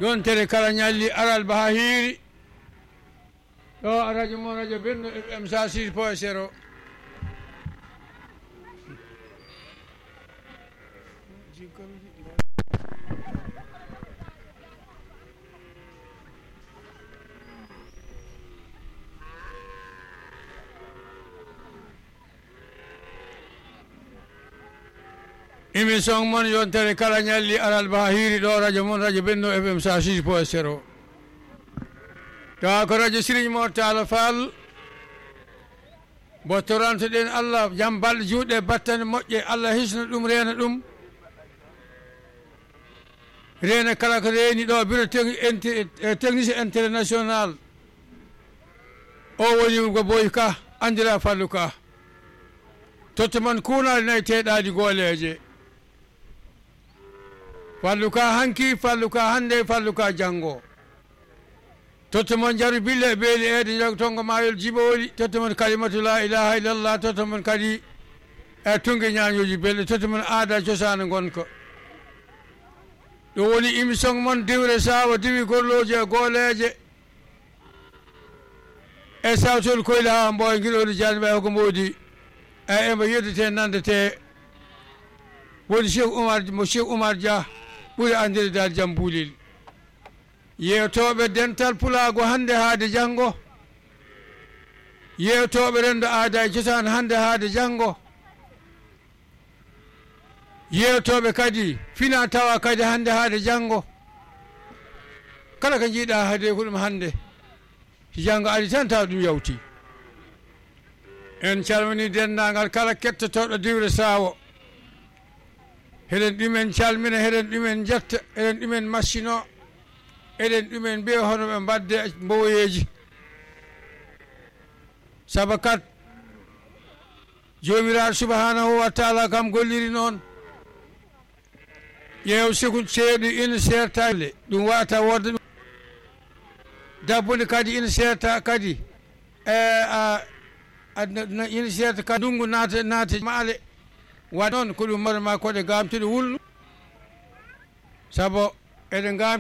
yontere kala ñalli aral ba ha hiiri ɗo radio mo radio Benno FM 106.0 émission mon yontere kala ñalli aral ba hiiri ɗo radio mon radio Benno FM 106.0 tawa ko radio Serigne Mor Talla Fall bo torantoɗen Allah jam balɗe juuɗe battane moƴƴe Allah hisna ɗum reena ɗum reena kala ko reeni ɗo bureau technicien international o woni ko Boy Ka andira Fallou Ka totta man kuunali nayi teɗaɗi gooleje Fallou Ka hanki Fallou Ka hande Fallou Ka janggo totta mon jaru bille beeli eede jog tongo mayol jibooli totta mon kalimatu la ilaha illallah totta mon kadi e tunge ñañoji belɗe totta mon aada cosano gonka ɗo woni émission mon diwre sawo diwi golloji e gooleje e sawtol koyle ha mboye guiɗoɗo jani ɓe hoko moodi e embo yeddete nandete woni Cheikh Oumar Dia ɓuuri andirde dal jaam buulil yewtoɓe dental pulago hande haade janggo yewtoɓe rendo aada e cosaan hande haade janggo yewtoɓe kadi fina tawa kadi hande haade janggo kala ko jiiɗa haade ko ɗum hande si janggo ari tan tawa ɗum yawti en calmini dendagal kala kettotoɗo diwre sawo heɗen ɗumen calmina heɗen ɗumen jetta eɗen ɗumen machine o eɗen ɗumen mbiya hono ɓe mbadde mbowoyeji saabu kat jomiraɗo subahanahu wa taala kam golliri noon ƴeew siku ceeɗu ina sertale ɗum wata wodde ɗum dabbude kadi ina serta kadi ina serta kadi ndungu naate maale waɗ noon ko ɗum marama koɗe gamtude wullu saabu eɗen